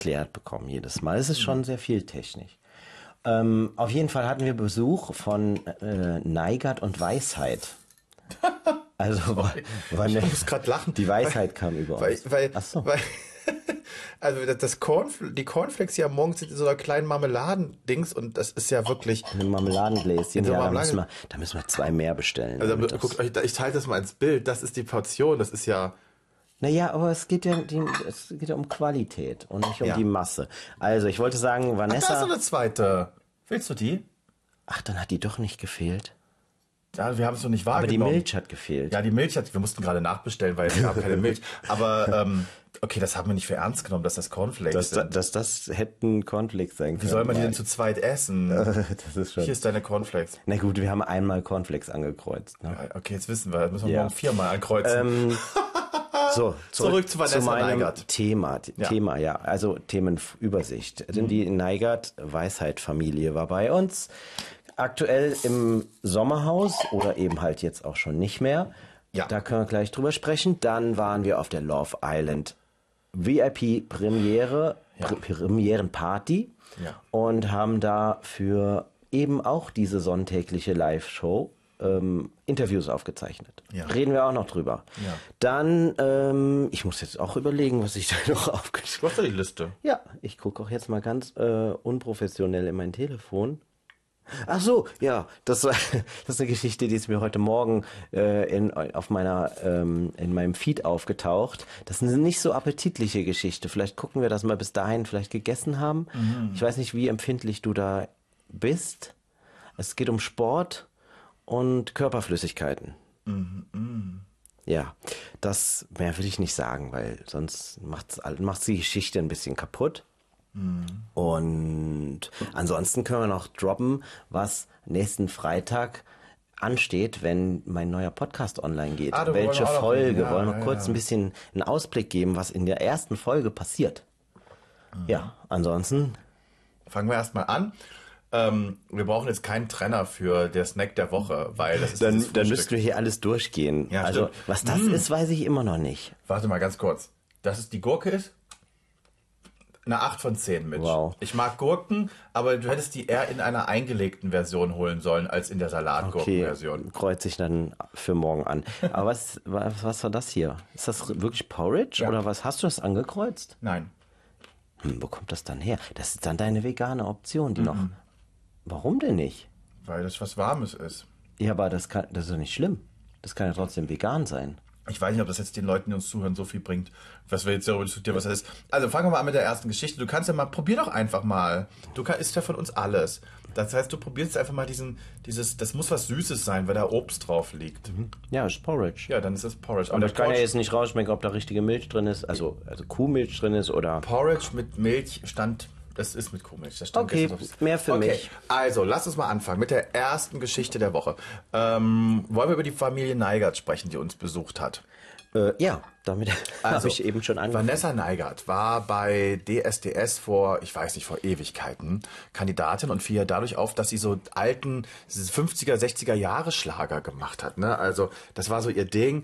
erklärt bekommen jedes Mal. Es ist schon sehr viel Technik. Auf jeden Fall hatten wir Besuch von Neigert und Weisheit. Also, ich muss gerade lachen. Die Weisheit kam über uns. Ach so. Also die Cornflakes hier morgens sind in so einer kleinen Marmeladendings und das ist ja wirklich... Eine Marmeladengläschen, ja, da müssen wir 2 mehr bestellen. Also guckt euch, ich teile das mal ins Bild, das ist die Portion, das ist ja... Naja, aber es geht ja um Qualität und nicht um die Masse. Also ich wollte sagen, Vanessa... Ach, da ist noch eine zweite. Willst du die? Ach, dann hat die doch nicht gefehlt. Ja, wir haben es noch nicht wahrgenommen. Aber die Milch hat gefehlt. Ja, wir mussten gerade nachbestellen, weil wir haben keine Milch. Aber okay, das haben wir nicht für ernst genommen, dass das Cornflakes sind. Das hätten Cornflakes sein können. Wie soll man die denn zu zweit essen? Das ist schon... Hier ist deine Cornflakes. Na gut, wir haben einmal Cornflakes angekreuzt. Ne? Ja, okay, jetzt wissen wir. Das müssen wir morgen 4-mal ankreuzen. So, zurück zu Vanessa Neigert. Thema, also Themenübersicht. Die Neigert-Weisheit-Familie war bei uns. Aktuell im Sommerhaus oder eben halt jetzt auch schon nicht mehr. Ja. Da können wir gleich drüber sprechen. Dann waren wir auf der Love Island Premierenparty und haben da für eben auch diese sonntägliche Live-Show Interviews aufgezeichnet. Ja. Reden wir auch noch drüber. Ja. Dann, ich muss jetzt auch überlegen, was ich da noch aufgeschrieben habe. Du hast ja die Liste. Ja, ich gucke auch jetzt mal ganz unprofessionell in mein Telefon. Ach so, ja, das ist eine Geschichte, die ist mir heute Morgen in meinem Feed aufgetaucht. Das ist eine nicht so appetitliche Geschichte. Vielleicht gucken wir das mal bis dahin vielleicht gegessen haben. Mhm. Ich weiß nicht, wie empfindlich du da bist. Es geht um Sport und Körperflüssigkeiten. Mhm. Ja, das mehr will ich nicht sagen, weil sonst macht's die Geschichte ein bisschen kaputt. Und ansonsten können wir noch droppen, was nächsten Freitag ansteht, wenn mein neuer Podcast online geht. Welche Folge? Wollen wir kurz ein bisschen einen Ausblick geben, was in der ersten Folge passiert. Ja, ansonsten... Fangen wir erstmal an. Wir brauchen jetzt keinen Trenner für der Snack der Woche, weil das ist dann müssten wir hier alles durchgehen. Ja, also, stimmt. was das ist, weiß ich immer noch nicht. Warte mal ganz kurz. Dass es die Gurke ist? Eine 8 von 10, Mitch. Wow. Ich mag Gurken, aber du hättest die eher in einer eingelegten Version holen sollen, als in der Salatgurkenversion. Okay, kreuze ich dann für morgen an. Aber was war das hier? Ist das wirklich Porridge oder was? Hast du das angekreuzt? Nein. Wo kommt das dann her? Das ist dann deine vegane Option, die noch... Warum denn nicht? Weil das was Warmes ist. Ja, aber das ist doch nicht schlimm. Das kann ja trotzdem vegan sein. Ich weiß nicht, ob das jetzt den Leuten, die uns zuhören, so viel bringt, was wir jetzt darüber diskutieren, was das ist. Also fangen wir mal an mit der ersten Geschichte. Du kannst ja mal, probier doch einfach mal. Du isst ja von uns alles. Das heißt, du probierst einfach mal das muss was Süßes sein, weil da Obst drauf liegt. Ja, ist Porridge. Ja, dann ist das Porridge. Und ich kann ja jetzt nicht rausschmecken, ob da richtige Milch drin ist, also Kuhmilch drin ist oder... Porridge mit Milch das ist mit Kuhmilch. Das stand okay, mehr für mich. Also, lass uns mal anfangen mit der ersten Geschichte der Woche. Wollen wir über die Familie Neigert sprechen, die uns besucht hat? Ja, damit habe ich eben schon angefangen. Vanessa Neigert war bei DSDS vor Ewigkeiten Kandidatin und fiel ja dadurch auf, dass sie so alten 50er, 60er Jahre Schlager gemacht hat. Ne? Also, das war so ihr Ding.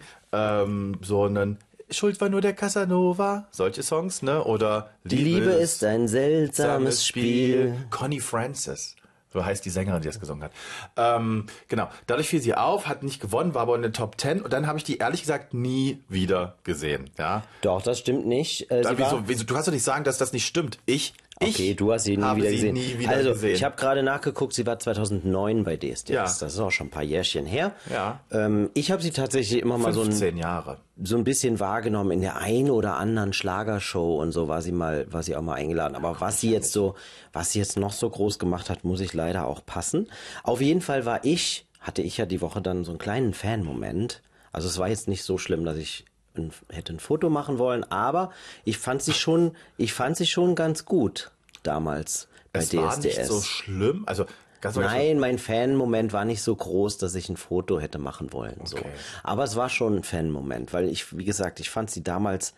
So einen Schuld war nur der Casanova, solche Songs, ne? Oder Die Liebe ist ein seltsames Spiel. Connie Francis, so heißt die Sängerin, die das gesungen hat. Genau, dadurch fiel sie auf, hat nicht gewonnen, war aber in den Top 10 und dann habe ich die ehrlich gesagt nie wieder gesehen. Ja? Doch, das stimmt nicht. Wieso? Du kannst doch nicht sagen, dass das nicht stimmt. Okay, du hast sie nie wieder gesehen. Ich habe gerade nachgeguckt, sie war 2009 bei DSDS. Ja. Das ist auch schon ein paar Jährchen her. Ja. Ich habe sie tatsächlich immer mal 15 Jahre. So ein bisschen wahrgenommen in der einen oder anderen Schlagershow und so war sie auch mal eingeladen. Aber was sie jetzt noch so groß gemacht hat, muss ich leider auch passen. Auf jeden Fall hatte ich ja die Woche dann so einen kleinen Fan-Moment. Also es war jetzt nicht so schlimm, dass ich hätte ein Foto machen wollen, aber ich fand sie schon ganz gut damals bei DSDS. War nicht so schlimm? Also nein, mein Fan-Moment war nicht so groß, dass ich ein Foto hätte machen wollen. Okay. So. Aber es war schon ein Fan-Moment, weil wie gesagt, ich fand sie damals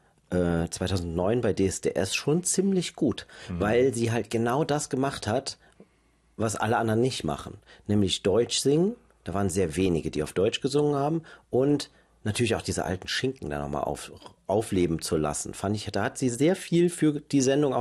2009 bei DSDS schon ziemlich gut, weil sie halt genau das gemacht hat, was alle anderen nicht machen, nämlich Deutsch singen. Da waren sehr wenige, die auf Deutsch gesungen haben und natürlich auch diese alten Schinken da nochmal aufleben zu lassen. Da hat sie sehr viel für die Sendung